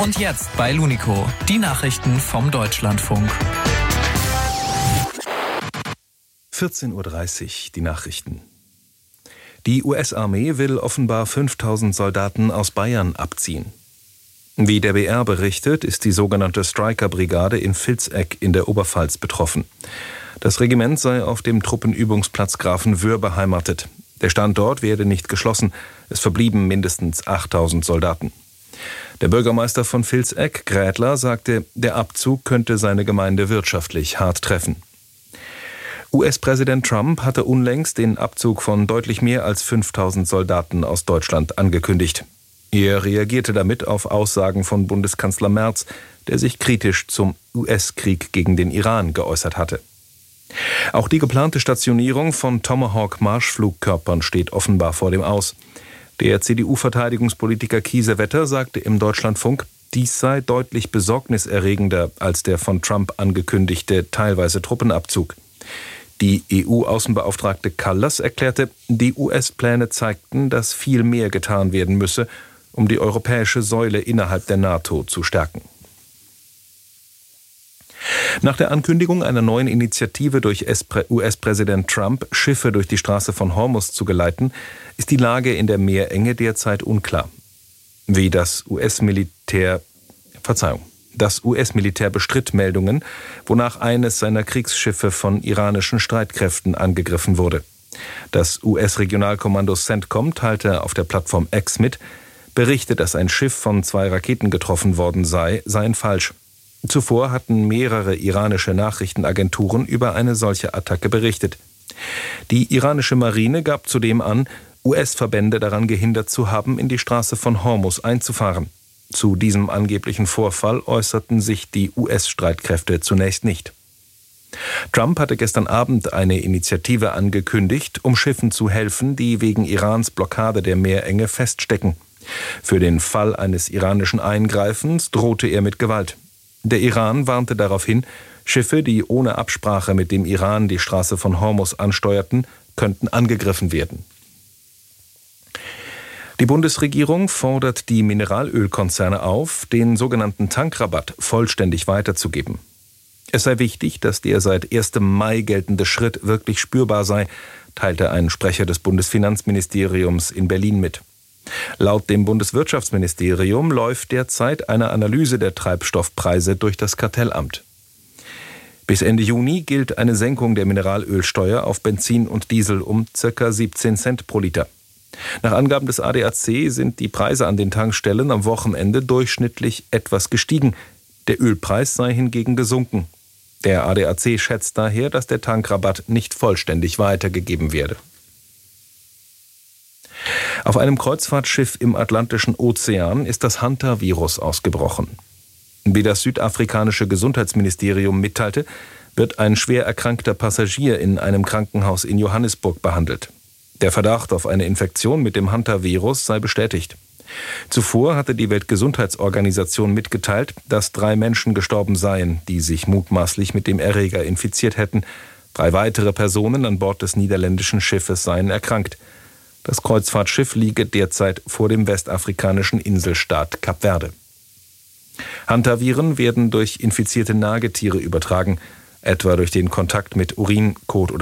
Und jetzt bei Lunico, die Nachrichten vom Deutschlandfunk. 14:30 Uhr, die Nachrichten. Die US-Armee will offenbar 5000 Soldaten aus Bayern abziehen. Wie der BR berichtet, ist die sogenannte Stryker-Brigade in Vilseck in der Oberpfalz betroffen. Das Regiment sei auf dem Truppenübungsplatz Grafenwöhr beheimatet. Der Standort werde nicht geschlossen. Es verblieben mindestens 8000 Soldaten. Der Bürgermeister von Vilseck, Grädler, sagte, der Abzug könnte seine Gemeinde wirtschaftlich hart treffen. US-Präsident Trump hatte unlängst den Abzug von deutlich mehr als 5000 Soldaten aus Deutschland angekündigt. Er reagierte damit auf Aussagen von Bundeskanzler Merz, der sich kritisch zum US-Krieg gegen den Iran geäußert hatte. Auch die geplante Stationierung von Tomahawk-Marschflugkörpern steht offenbar vor dem Aus. Der CDU-Verteidigungspolitiker Kiesewetter sagte im Deutschlandfunk, dies sei deutlich besorgniserregender als der von Trump angekündigte teilweise Truppenabzug. Die EU-Außenbeauftragte Kallas erklärte, die US-Pläne zeigten, dass viel mehr getan werden müsse, um die europäische Säule innerhalb der NATO zu stärken. Nach der Ankündigung einer neuen Initiative durch US-Präsident Trump, Schiffe durch die Straße von Hormuz zu geleiten, ist die Lage in der Meerenge derzeit unklar. Das US-Militär bestritt Meldungen, wonach eines seiner Kriegsschiffe von iranischen Streitkräften angegriffen wurde. Das US-Regionalkommando CENTCOM teilte auf der Plattform X mit, Berichte, dass ein Schiff von 2 Raketen getroffen worden sei, seien falsch. Zuvor hatten mehrere iranische Nachrichtenagenturen über eine solche Attacke berichtet. Die iranische Marine gab zudem an, US-Verbände daran gehindert zu haben, in die Straße von Hormuz einzufahren. Zu diesem angeblichen Vorfall äußerten sich die US-Streitkräfte zunächst nicht. Trump hatte gestern Abend eine Initiative angekündigt, um Schiffen zu helfen, die wegen Irans Blockade der Meerenge feststecken. Für den Fall eines iranischen Eingreifens drohte er mit Gewalt. Der Iran warnte darauf hin, Schiffe, die ohne Absprache mit dem Iran die Straße von Hormuz ansteuerten, könnten angegriffen werden. Die Bundesregierung fordert die Mineralölkonzerne auf, den sogenannten Tankrabatt vollständig weiterzugeben. Es sei wichtig, dass der seit 1. Mai geltende Schritt wirklich spürbar sei, teilte ein Sprecher des Bundesfinanzministeriums in Berlin mit. Laut dem Bundeswirtschaftsministerium läuft derzeit eine Analyse der Treibstoffpreise durch das Kartellamt. Bis Ende Juni gilt eine Senkung der Mineralölsteuer auf Benzin und Diesel um ca. 17 Cent pro Liter. Nach Angaben des ADAC sind die Preise an den Tankstellen am Wochenende durchschnittlich etwas gestiegen. Der Ölpreis sei hingegen gesunken. Der ADAC schätzt daher, dass der Tankrabatt nicht vollständig weitergegeben werde. Auf einem Kreuzfahrtschiff im Atlantischen Ozean ist das Hantavirus ausgebrochen. Wie das südafrikanische Gesundheitsministerium mitteilte, wird ein schwer erkrankter Passagier in einem Krankenhaus in Johannesburg behandelt. Der Verdacht auf eine Infektion mit dem Hantavirus sei bestätigt. Zuvor hatte die Weltgesundheitsorganisation mitgeteilt, dass 3 Menschen gestorben seien, die sich mutmaßlich mit dem Erreger infiziert hätten. 3 weitere Personen an Bord des niederländischen Schiffes seien erkrankt. Das Kreuzfahrtschiff liege derzeit vor dem westafrikanischen Inselstaat Kap Verde. Hantaviren werden durch infizierte Nagetiere übertragen, etwa durch den Kontakt mit Urin, Kot oder